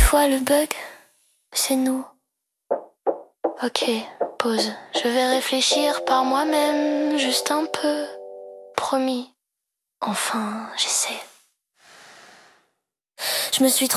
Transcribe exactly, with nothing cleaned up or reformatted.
fois le bug, c'est nous. Ok, pause. Je vais réfléchir par moi-même, juste un peu. Promis. Enfin, j'essaie. Je me suis